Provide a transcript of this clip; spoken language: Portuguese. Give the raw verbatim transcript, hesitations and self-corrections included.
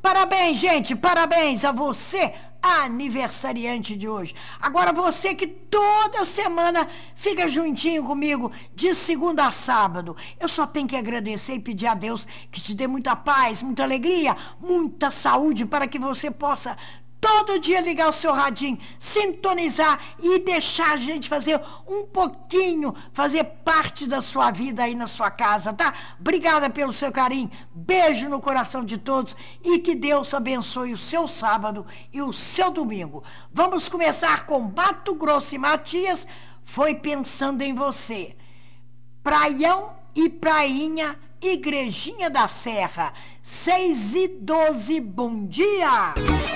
Parabéns, gente, parabéns a você, aniversariante de hoje. Agora você que toda semana fica juntinho comigo, de segunda a sábado. Eu só tenho que agradecer e pedir a Deus que te dê muita paz, muita alegria, muita saúde para que você possa todo dia ligar o seu radinho, sintonizar e deixar a gente fazer um pouquinho, fazer parte da sua vida aí na sua casa, tá? Obrigada pelo seu carinho, beijo no coração de todos e que Deus abençoe o seu sábado e o seu domingo. Vamos começar com Mato Grosso e Matias, Foi Pensando em Você. Praião e Prainha, Igrejinha da Serra, seis e doze, bom dia!